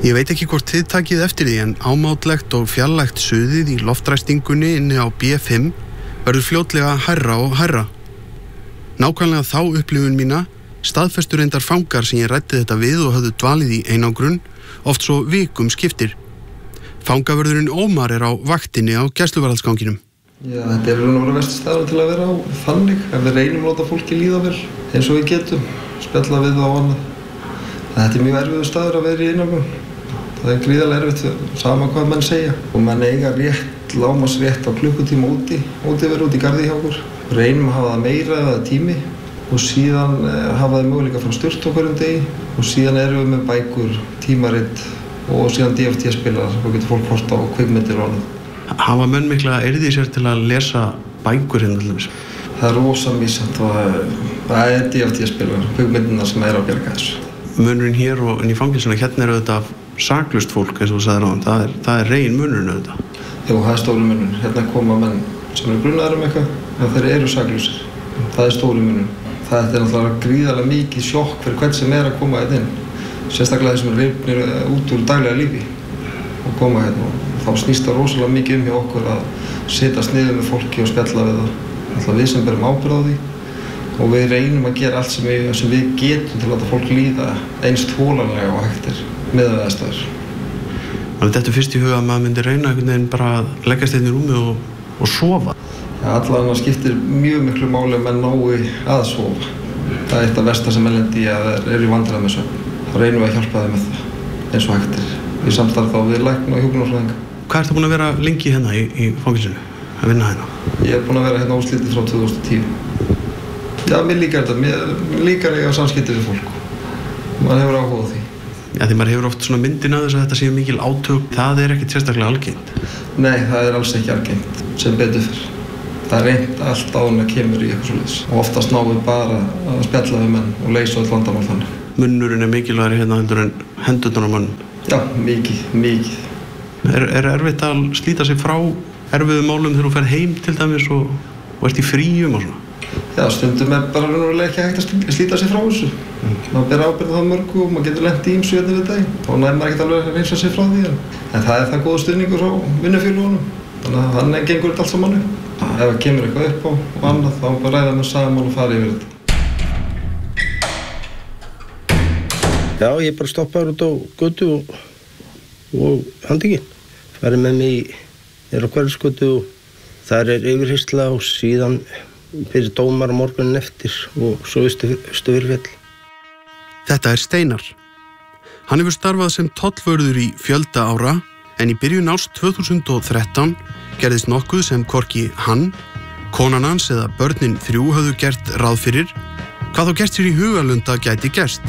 Ég veit ekki hvort þið takið eftir því en ámátlegt og fjarlægt suðið í loftræstingunni inni á B5 verður fljótlega hærra og hærra. Nákvæmlega þá upplifun mína staðfestur reyndar fangar sem ég ræddi þetta við og höfðu dvalið í einangrun oft svo vikum skiptir. Fangavörðurinn Ómar á vaktinni á gæsluvarðhaldsganginum. Já, þetta verið versti staður til að vera á þannig. Ef við reynum að láta fólki líða vel eins og við getum, spjalla við það og annað. Þetta mjög erfiður staður að vera í einangrun. Það gríðarlega erfitt, sama hvað menn segja. Og menn eiga lágmarksrétt á klukkutíma úti verið út í garði hjá okkur. Reynum að hafa það meira eða tími og síðan hafa það möguleika frá styrkt á hverjum degi og síðan erum við með bækur, tímarit og síðan DFT-spilar og getur fólk horft á kvikmyndir og annað. Hafa menn mikla erði sér til að lesa bækur hérna til dæmis? Það rosa misjant og það DFT-spilar, kvikmyndirnar sem að bjarga þessu. Munurinn hér og inn í fangelsinu, hérna auðvitað saklaust fólk eins og þú sagðir áðan, það er rein munurinn auðvitað. Jú, það stóri munurinn. Hérna koma menn sem grunaðir eitthvað, en þeir eru saklausir. Það stóri munurinn. Það náttúrulega gríðarlega mikið sjokk fyrir hvern sem að koma hérna inn. Sérstaklega þeir sem rifnir út úr daglega lífi og koma hérna. Og þá snýst það rosalega mikið hjá okkur að setjast niður með fólki og spjalla við það. Alltaf við sem berum ábyrgð á því og við reynum að gera allt sem við getum til að láta fólk líða eins þolanlega og hægt með aðstæður. Þannig þetta fyrst í huga að maður myndi reyna einhvern veginn bara að leggast inn í rúmi og sofa. Ja, allavega skiptir mjög miklu máli að menn nái að sofa. Það er eitt af versta sem menn lendi í að eru í vandræðum með svefn. Þá reynum við að hjálpa þeim með það eins og hægt Við samstarf þá við lækna og hjúkrunarfræðinga. Hvað ertu búin að vera lengi hérna í fangelsinu að vinna hérna? Ég búin að vera hérna óslítið frá 2010. Já, mér líkar þetta. Mér líkar eiga samskipti við fólk. Maður hefur áhuga á því. Já, því maður hefur oft svona myndin að þess að þetta séu mikil átök. Það er ekkert sérstaklega algengt. Nei, það er alls ekki algengt, sem betur fyrr. Það er reynt allt áður en kemur í eitthvað svoleiðis. Og oftast náum við bara að spjalla við menn og leysa öll vandamál þannig. Munnurinn mikilvægari hérna heldur en hendurnar á mönnum. Já, mikið. Er erfitt að slíta sig frá erfiðum málum þegar þú ferð heim til dæmis og ert í fríum og svona? Já, stundum er bara raunverulega ekki hægt að slíta sig frá þessu. Maður ber ábyrgð á mörgu og maður getur lent í ýmsu hérna við daginn. Þá nær maður ekkert alveg að reynsa sig frá því. En það er það góð stuðningur frá vinnufélögunum. Þannig að þannig gengur þetta allt saman upp. Ef það kemur eitthvað upp á og annað, þá bara ræða með saman og fara yfir þetta. Já, ég bara stoppaður út á götu og handtekinn. Farið með mig á Hverfisgötu og þar er yfirheyrsla og síðan fyrir dómar morgunin eftir og svo Austurfjall. Þetta er Steinar. Hann hefur starfað sem tollvörður í fjölda ára en í byrjun árs 2013 gerðist nokkuð sem hvorki hann, konan hans eða börnin 3 höfðu gert ráð fyrir, hvað þá gert sér í hugalunda gæti gerst.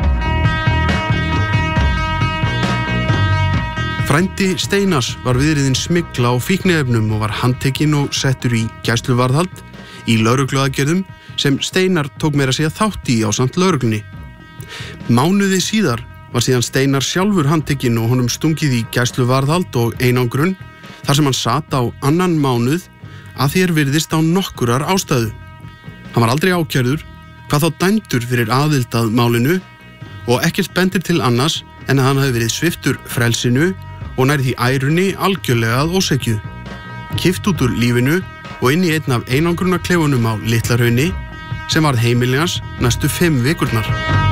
Frændi Steinars var viðriðinn smygla á fíkniefnum og var handtekinn og settur í gæsluvarðhald í lögregluaðgerðum sem Steinar tók meira að segja þátt í ásamt lögreglunni. Mánuði síðar var síðan Steinar sjálfur handtekinn og honum stungið í gæsluvarðhald og einangrun þar sem hann sat á 2. mánuð að því virðist á nokkurar ástæðu. Hann var aldrei ákærður, hvað þá dæmdur fyrir aðild að málinu og ekkert bendir til annars en að hann hafi verið sviptur frelsinu og nær því ærunni algjörlega að ósekju. Kippt út úr lífinu og inn í einn af einangrunarklefunum á Litla-Hrauni sem varð heimili hans næstu 5 vikurnar.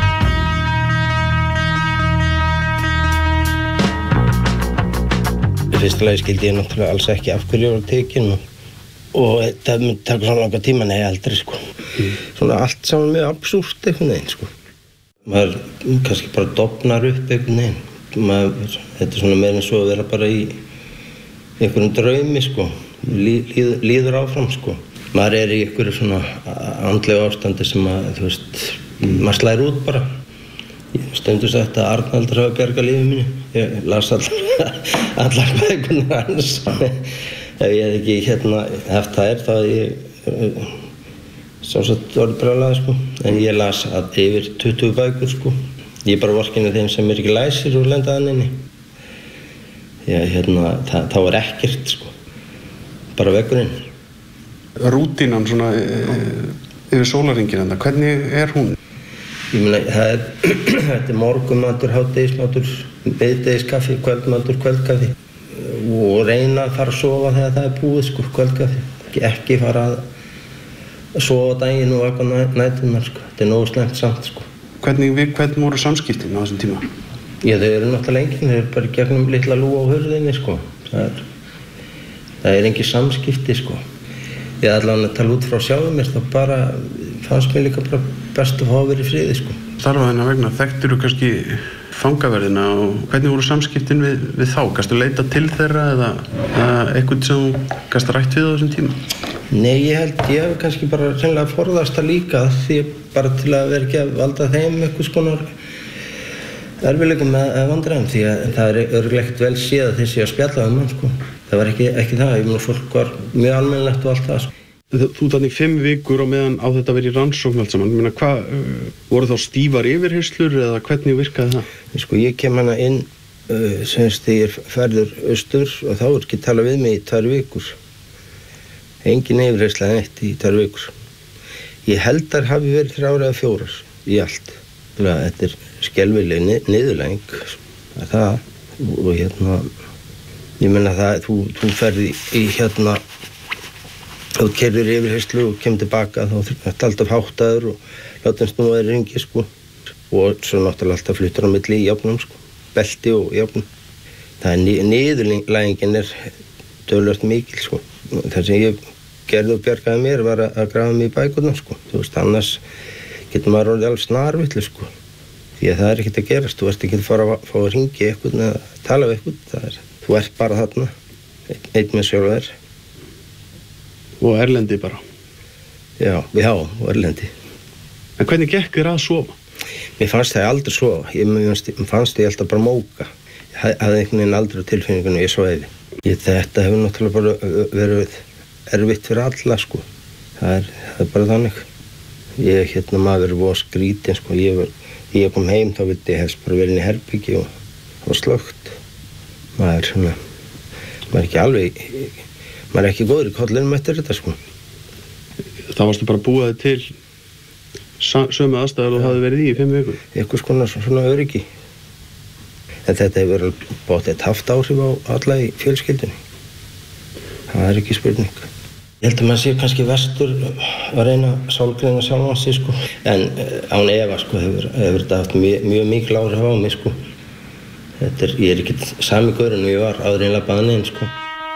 Í fyrsta lagi skildi ég náttúrulega alls ekki af hverju ég var tekinn og það myndi taka svona langa tíma, nei aldrei sko. Svona allt saman með absúrt einhvern veginn sko. Maður kannski bara dofnar upp einhvern veginn. Þetta er svona meira en svo að vera bara í einhverjum draumi sko. Líður áfram sko. Maður er í einhverju svona andlegu ástandi sem að, þú veist, maður slær út bara. Ég stundum sagt að Arnaldur hafi bjargað lífi mínu. Ég las allar bækurnar hans. Ef ég hef ekki haft þær þá hefði ég sjálfsagt orðið brjálaður sko. En ég las yfir 20 bækur sko. Ég bara vorkenni þeim sem ekki læsir og lenda þannig inni. Það var ekkert sko. Bara veggurinn. Rútínan svona yfir sólarhringinn, hvernig er hún? Ég meina, þetta morgunmatur, hádegismatur, miðdegiskaffi, kvöldmatur, kvöldkaffi og reyna að fara að sofa þegar það búið, sko, kvöldkaffi. Ekki fara að sofa daginn og vaka næturnar, sko. Þetta nógu slæmt samt, sko. Hvernig voru samskiptin á þessum tíma? Já, þau eru náttúrulega engin, þau eru bara gegnum litla lúa á hurðinni, sko. Það er engin samskipti, sko. Ég allavega að tala út frá sjálfum mér, þá bara fannst mér líka bara best að fá að vera í friði, sko. Starfaðina vegna, þekktirðu kannski fangaverðina og hvernig voru samskiptin við þá? Gastu leita til þeirra eða eitthvað sem þú gastu rætt við á þessum tíma? Nei, ég hef kannski bara hreinlega forðast það líka því bara til að vera ekki að valda þeim einhvers konar erfiðleikum með vandræðum því að það er örugglega vel séð að þeir séu að spjalla um hann, sko. Það var ekki það, ég meina fólk var mjög almennilegt og allt það, sko. Þú þannig 5 vikur og meðan á þetta verið rannsókn allt saman. Hvað, voru þá stífar yfirheyrslur eða hvernig virkaði það? Sko, ég kem hana inn semst þegar ég ferður austur og þá er ekki talað við mig í 2 vikur. Engin yfirheyrsla neitt í 2 vikur. Ég held þær hafi verið 3 eða 4 í allt. Þetta er skelfileg niðurlæging, það og ég meina það, þú ferði í þú keyrðir yfirheyrslu og kemur tilbaka þá þetta alltaf háttaður og látum snúaðir ringi, sko. Og svo náttúrulega alltaf fluttur á milli í járnum, sko. Belti og járnum. Það niðurlægingin er töluvert mikil, sko. Það sem ég gerði og bjargaði mér var að grafa mig í bækurnar, sko. Þú veist, annars getur maður orðið alveg snarvillu, sko. Því að það er ekkert að gerast. Þú ert ekki að fá að ringi eitthvað eða tala við eitthvað. Þú ert bara þarna, einn með sjálfur. Og erlendi bara? Já, og erlendi. En hvernig gekk þér að sofa? Mér fannst það aldrei sofa. Mér fannst ég alltaf bara móka. Ég hafði einhvern veginn aldrei á tilfinningunni og ég svæfi. Þetta hefur náttúrulega bara verið erfitt fyrir alla, sko. Það er bara þannig. Maður var skrítinn, sko. Ég kom heim, þá vildi ég helst bara verið inn í herbyggi og slökkt. Maður er ekki alveg... Maður er ekki góður í kollinum eftir þetta, sko. Þá varstu bara búið til sömu aðstæður og hafði verið í 5 vikur? Eitthvað konar svona öryggi. En þetta hefur bóttið haft áhrif á alla í fjölskyldunni. Það er ekki spurning. Ég held að maður sé kannski vestur að reyna að sálgreina sjálfan sig, sko. En án efa, sko, hefur þetta haft mjög mikil áhrif á mig, sko. Ég er ekki sami gaur en ég var áður en labbaði inn, sko.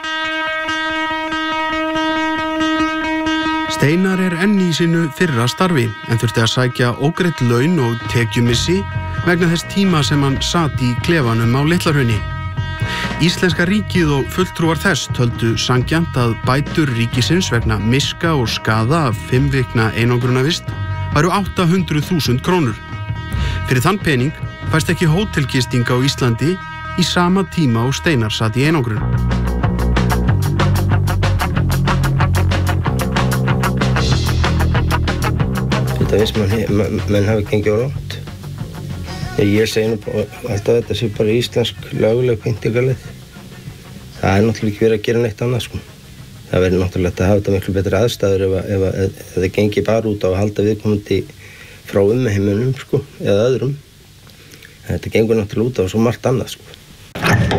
Steinar er enn í sínu fyrra starfi en þurfti að sækja ógreidd laun og tekjumissi vegna þess tíma sem hann sat í klefanum á Litla-Hrauni. Íslenska ríkið og fulltrúar þess töldu sanngjarnt að bætur ríkisins vegna miska og skaða af 5 vikna einangrunarvist væru 800.000 krónur. Fyrir þann pening fæst ekki hótelgisting á Íslandi í sama tíma og Steinar sat í einangrun. Þetta finnst menn hafi gengið á rátt. Ég segi nú alltaf þetta sé bara íslensk löguleg pyntingarleið. Það er náttúrulega ekki verið að gera neitt annað, sko. Það verður náttúrulega að hafa þetta miklu betri aðstæður ef það gengi bara út á að halda viðkomandi frá umheiminum, sko, eða öðrum. Þetta gengur náttúrulega út á svo margt annað, sko.